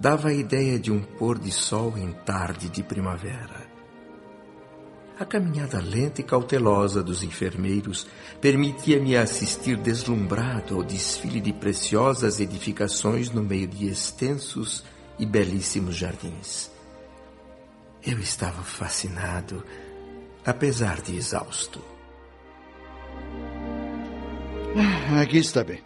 dava a ideia de um pôr de sol em tarde de primavera. A caminhada lenta e cautelosa dos enfermeiros permitia-me assistir deslumbrado ao desfile de preciosas edificações no meio de extensos e belíssimos jardins. Eu estava fascinado, apesar de exausto. Aqui está bem.